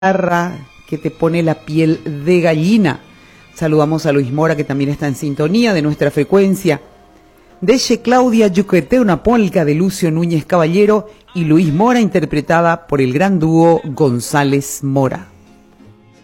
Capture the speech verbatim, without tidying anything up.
que te pone la piel de gallina. Saludamos a Luis Mora, que también está en sintonía de nuestra frecuencia. Desde Claudia Yuquete, una polca de Lucio Núñez Caballero y Luis Mora, interpretada por el gran dúo González Mora.